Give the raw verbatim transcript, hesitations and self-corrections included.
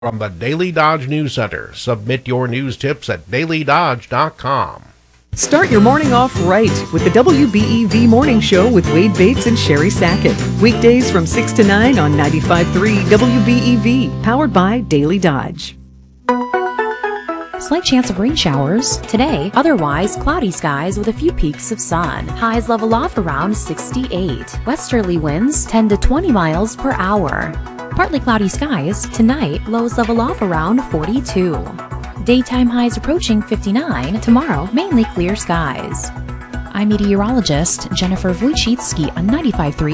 From the Daily Dodge News Center, submit your news tips at daily dodge dot com. Start your morning off right with the W B E V Morning Show with Wade Bates and Sherry Sackett. Weekdays from six to nine on ninety-five point three W B E V, powered by Daily Dodge. Slight chance of rain showers today, otherwise cloudy skies with a few peaks of sun. Highs level off around sixty-eight. Westerly winds ten to twenty miles per hour. Partly cloudy skies tonight, lows level off around forty-two. Daytime highs approaching fifty-nine. Tomorrow, mainly clear skies. I'm meteorologist Jennifer Wojcicki on ninety-five point three